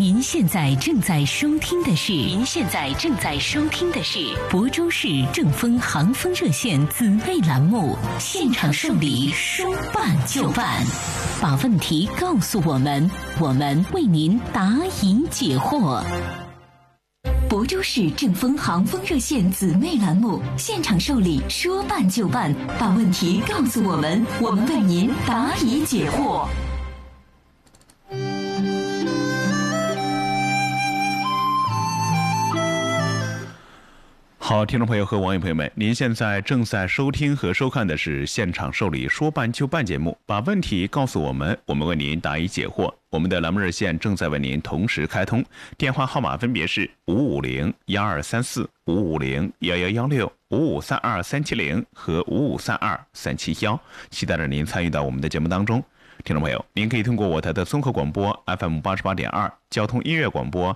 您现在正在收听的是亳州市正风航风热线姊妹栏目《现场受理说办就办》，把问题告诉我们，我们为您答疑解惑。亳州市正风航风热线姊妹栏目现场受理说办就办，把问题告诉我们，我们为您答疑解惑。 好，听众朋友和网友朋友们，您现在正在收听和收看的是现场受理说办就办节目，把问题告诉我们，我们为您答疑解惑。我们的栏目热线正在为您同时开通，电话号码分别是550-1234、550-1116、5532370和5532371，期待着您参与到我们的节目当中。听众朋友，您可以通过我台的综合广播 FM88.2、交通音乐广播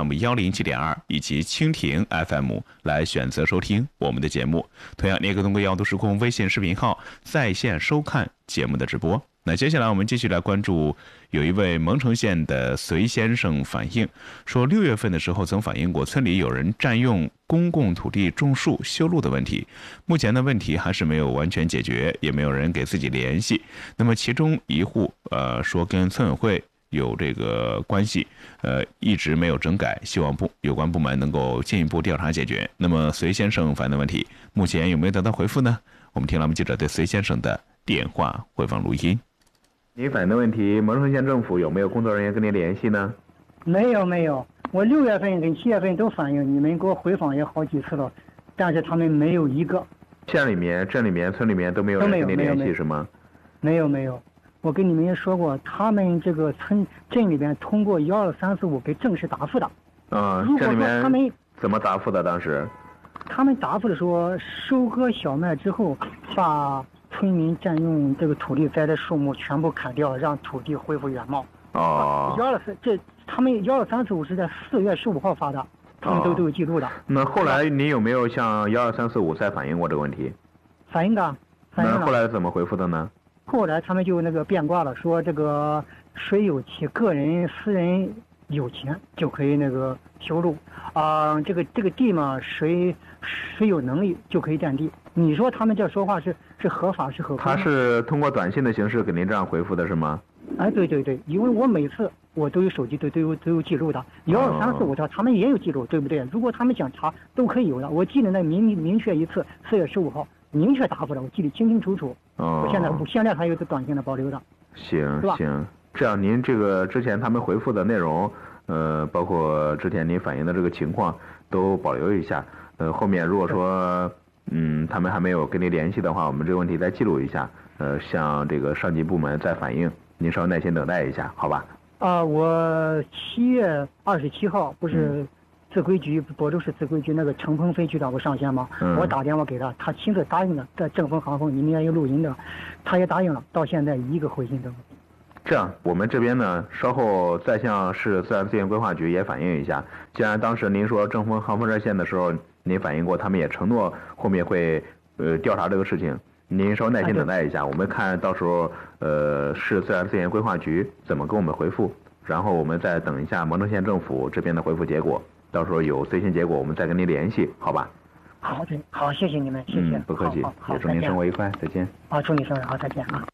FM107.2 以及蜻蜓 FM 来选择收听我们的节目。同样，您也可以通过药都时空微信视频号在线收看节目的直播。那接下来我们继续来关注，有一位蒙城县的隋先生反映说，6月份的时候曾反映过村里有人占用公共土地种树修路的问题，目前的问题还是没有完全解决，也没有人给自己联系。那么其中一户说跟村委会有这个关系，一直没有整改，希望有关部门能够进一步调查解决。那么隋先生反映的问题，目前有没有得到回复呢？我们听栏目记者对隋先生的电话回放录音。您反映的问题，蒙城县政府有没有工作人员跟您联系呢？ 没有，我6月份跟7月份都反映，你们给我回访也好几次了，但是他们没有一个。 县里面、镇里面、村里面都没有人跟您联系是吗？ 没有，我跟你们也说过，他们这个镇里边通过12345给正式答复的。 镇里面他们怎么答复的？当时他们答复的说，收割小麦之后，把村民占用这个土地栽的树木全部砍掉，让土地恢复原貌。他们12345是在4月15号发的，他们都有记录的。 那后来你有没有向12345再反映过这个问题？ 反映了。 那后来怎么回复的呢？ 后来他们就那个变卦了，说这个谁有钱，个人私人有钱就可以那个修路这个地嘛，谁有能力就可以占地。你说他们这说话是合法是合法？ 他是通过短信的形式给您这样回复的是吗？ 对，因为我每次我都有手机都有记录的，12345他们也有记录，对不对？如果他们想查都可以有的。我记得那明确一次4月15号明确答复的，我记得清清楚楚。我现在还有个短信的保留的。 行，这样您这个之前他们回复的内容，包括之前您反映的这个情况都保留一下。后面如果说他们还没有跟您联系的话，我们这个问题再记录一下，向这个上级部门再反映，您稍微耐心等待一下，好吧？ 我7月27号不是自规局亳州市自规局那个程鹏飞局长不上线吗？我打电话给他，他亲自答应了，在正风航风，你们也有录音的，他也答应了，到现在一个回信都没有。 这样，我们这边呢，稍后再向市自然资源规划局也反映一下。既然当时您说正风航风热线的时候，您反映过，他们也承诺后面会调查这个事情，您稍微耐心等待一下，我们看到时候市自然资源规划局怎么给我们回复，然后我们再等一下蒙城县政府这边的回复结果，到时候有最新结果我们再跟您联系，好吧？ 好，谢谢你们，谢谢。 不客气，也祝您生活愉快，再见。 祝你生日好，再见啊。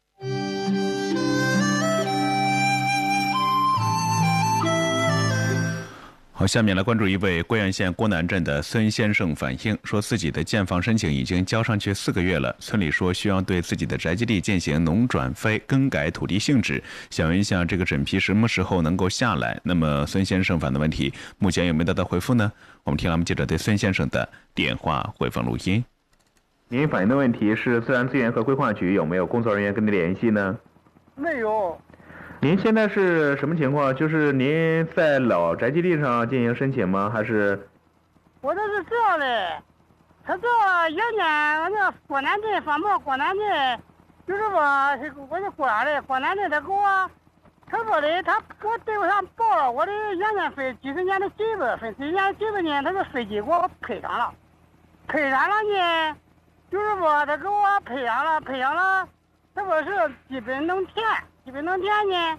好，下面来关注一位桂院县郭南镇的孙先生反映，说自己的建房申请已经交上去4个月了，村里说需要对自己的宅基地进行农转非，更改土地性质，想问一下这个审批什么时候能够下来？那么孙先生反映的问题，目前有没有得到回复呢？我们听栏目记者对孙先生的电话回放录音。您反映的问题是自然资源和规划局有没有工作人员跟您联系呢？ 没有。 您现在是什么情况？就是您在老宅基地上进行申请吗？还是？ 我这是这样的，他这原先那郭南镇发毛郭南镇，就是我是过来的，郭南镇他给我，他说的他给我队伍上报了我的原先费几十年的基本分几十年的基本呢，他的飞机给我赔上了呢，就是说他给我赔上了，他说是基本农田呢，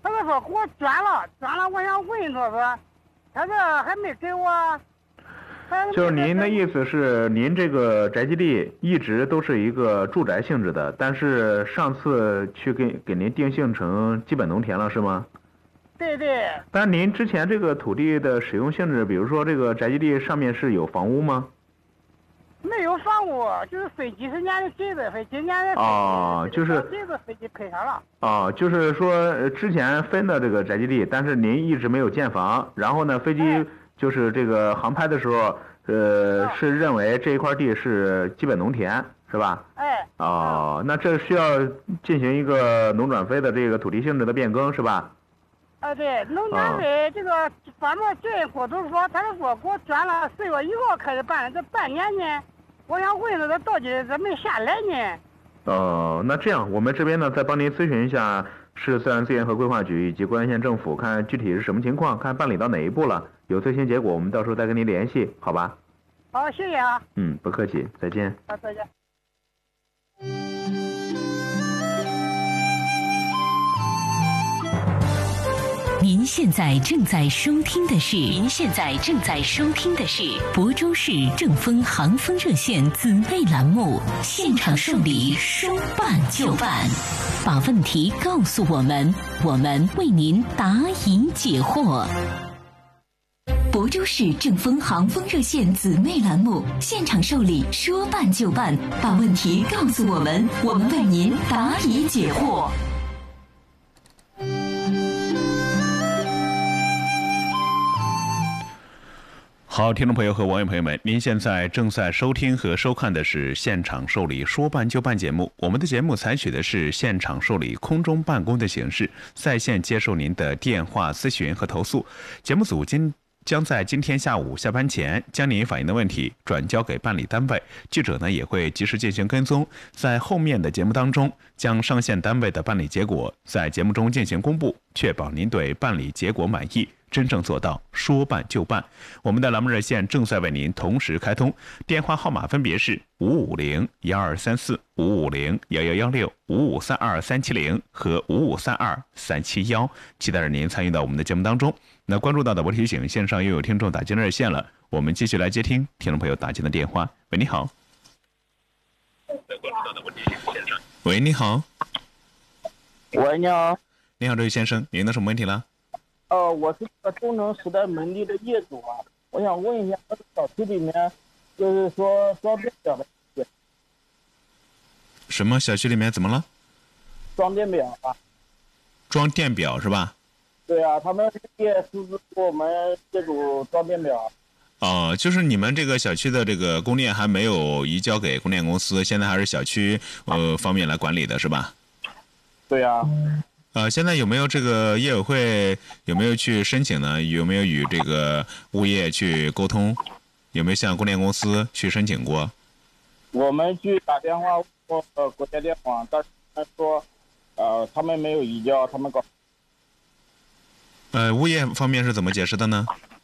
他就说给我转了，我想问他说，他说还没给我。 就是您的意思是，您这个宅基地一直都是一个住宅性质的，但是上次去给您定性成基本农田了，是吗？ 对对。 但您之前这个土地的使用性质，比如说这个宅基地上面是有房屋吗？ 没有房屋，就是分几十年的地子，分今年的就是地子飞机赔上了。 就是说之前分的这个宅基地，但是您一直没有建房，然后呢，飞机就是这个航拍的时候，是认为这一块地是基本农田，是吧？那这需要进行一个农转非的这个土地性质的变更，是吧？ 对，农转非这个方面建议过都说，他是说给我转了4月1号开始办的，这半年呢，我想问他到底怎么下来呢？ 那这样，我们这边呢再帮您咨询一下市自然资源和规划局以及关县政府，看具体是什么情况，看办理到哪一步了，有最新结果我们到时候再跟您联系，好吧？ 好，谢谢啊。 不客气，再见。 再见。 您现在正在收听的是亳州市正风航风热线姊妹栏目《现场受理说办就办》，把问题告诉我们，我们为您答疑解惑。亳州市正风航风热线姊妹栏目《现场受理说办就办》，把问题告诉我们，我们为您答疑解惑。 好，听众朋友和网友朋友们，您现在正在收听和收看的是现场受理说办就办节目。我们的节目采取的是现场受理空中办公的形式，在线接受您的电话咨询和投诉。节目组将在今天下午下班前将您反映的问题转交给办理单位，记者呢也会及时进行跟踪，在后面的节目当中将上线单位的办理结果在节目中进行公布，确保您对办理结果满意，真正做到说办就办。我们的栏目热线正在为您同时开通，电话号码分别是550-1234、550-1116、5532370和5532371，期待着您参与到我们的节目当中。那关注到的我提醒，线上又有听众打进热线了，我们继续来接听听众朋友打进的电话。喂，你好。喂，你好。 喂，你好。 你好，这位先生，您的什么问题了？ 我是个东城时代门地的业主啊，我想问一下，这个小区里面就是说装电表的问题。 什么小区里面怎么了？ 装电表啊。 装电表是吧？ 对啊，他们业私自给我们业主装电表。 就是你们这个小区的这个供电还没有移交给供电公司，现在还是小区方面来管理的是吧？ 对啊。 现在有没有这个业委会有没有去申请呢？有没有与这个物业去沟通？有没有向供电公司去申请过？ 我们去打电话过国家电网，但是他说他们没有移交，他们搞。 物业方面是怎么解释的呢？